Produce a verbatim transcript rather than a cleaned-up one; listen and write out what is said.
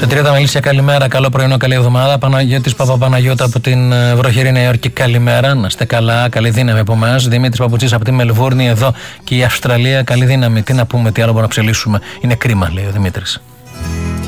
Το Τριάντα Μελίσια, καλημέρα, καλό πρωινό, καλή εβδομάδα. Παναγιώτης Παπαπαναγιώτα από την βροχερή Νέα Υόρκη, καλημέρα. Να είστε καλά, καλή δύναμη από εμάς. Δημήτρης Παπουτσής από τη Μελβούρνη εδώ και η Αυστραλία, καλή δύναμη. Τι να πούμε, τι άλλο μπορούμε να ψελίσουμε. Είναι κρίμα, λέει ο Δημήτρης.